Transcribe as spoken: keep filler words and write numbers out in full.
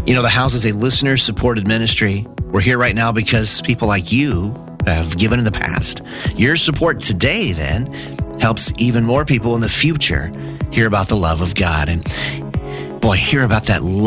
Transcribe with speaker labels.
Speaker 1: You know, the house is a listener-supported ministry. We're here right now because people like you have given in the past. Your support today, then, helps even more people in the future hear about the love of God. And boy, hear about that love